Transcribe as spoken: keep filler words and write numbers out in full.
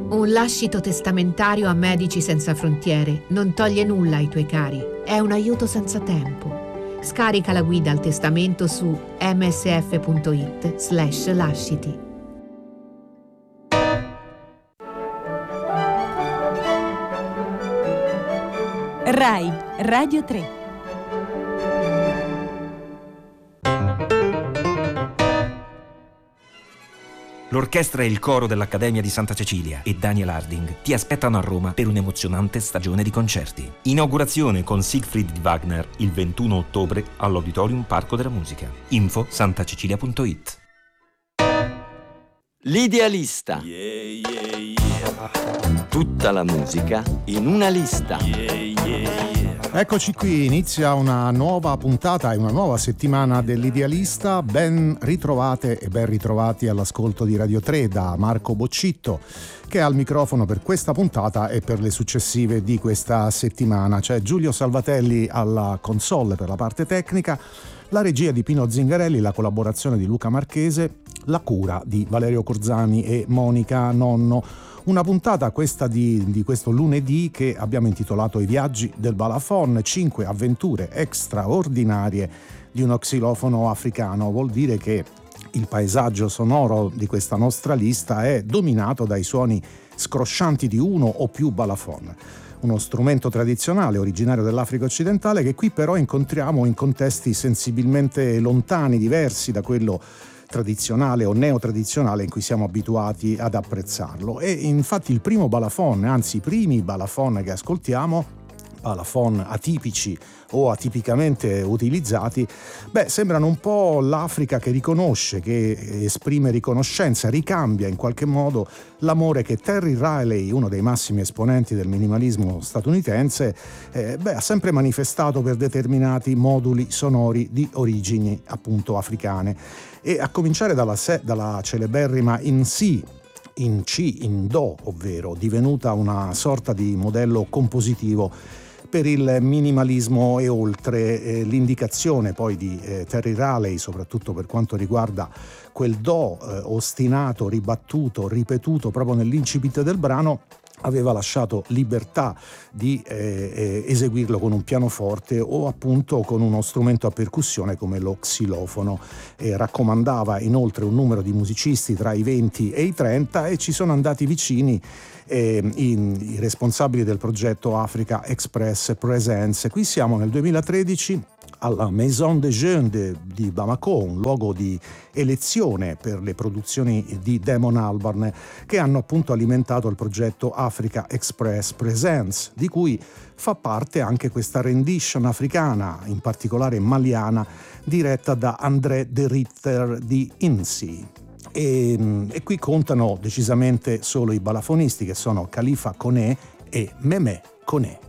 Un lascito testamentario a Medici Senza Frontiere non toglie nulla ai tuoi cari, è un aiuto senza tempo. Scarica la guida al testamento su msf.it slash lasciti. Rai Radio tre. L'orchestra e il coro dell'Accademia di Santa Cecilia e Daniel Harding ti aspettano a Roma per un'emozionante stagione di concerti. Inaugurazione con Siegfried di Wagner il ventuno ottobre all'Auditorium Parco della Musica. Info santacecilia punto it. L'idealista. Yeah, yeah, yeah. Tutta la musica in una lista. Yeah, yeah, yeah. Eccoci qui, inizia una nuova puntata e una nuova settimana dell'Idealista. Ben ritrovate e ben ritrovati all'ascolto di Radio tre da Marco Boccitto, che è al microfono per questa puntata e per le successive di questa settimana. C'è Giulio Salvatelli alla console per la parte tecnica, la regia di Pino Zingarelli, la collaborazione di Luca Marchese, la cura di Valerio Corzani e Monica Nonno. Una puntata questa di, di questo lunedì che abbiamo intitolato I viaggi del balafon, cinque avventure straordinarie di uno xilofono africano. Vuol dire che il paesaggio sonoro di questa nostra lista è dominato dai suoni scroscianti di uno o più balafon. Uno strumento tradizionale originario dell'Africa occidentale che qui però incontriamo in contesti sensibilmente lontani, diversi da quello tradizionale o neotradizionale in cui siamo abituati ad apprezzarlo. E infatti il primo balafon, anzi i primi balafon che ascoltiamo, balafon atipici o atipicamente utilizzati, beh, sembrano un po' l'Africa che riconosce, che esprime riconoscenza, ricambia in qualche modo l'amore che Terry Riley, uno dei massimi esponenti del minimalismo statunitense, eh, beh, ha sempre manifestato per determinati moduli sonori di origini appunto africane. E a cominciare dalla, se- dalla celeberrima In Si, in C, in Do, ovvero divenuta una sorta di modello compositivo per il minimalismo e oltre. Eh, l'indicazione poi di eh, Terry Riley, soprattutto per quanto riguarda quel Do eh, ostinato, ribattuto, ripetuto proprio nell'incipit del brano, aveva lasciato libertà di eh, eh, eseguirlo con un pianoforte o appunto con uno strumento a percussione come lo xilofono. E raccomandava inoltre un numero di musicisti tra i venti e i trenta, e ci sono andati vicini eh, i, i responsabili del progetto Africa Express Presents. Qui siamo nel duemilatredici alla Maison des Jeunes de, di Bamako, un luogo di elezione per le produzioni di Damon Albarn, che hanno appunto alimentato il progetto Africa Express Presents, di cui fa parte anche questa rendition africana, in particolare maliana, diretta da André de Ritter di In Si. E, e qui contano decisamente solo i balafonisti, che sono Khalifa Koné e Meme Koné.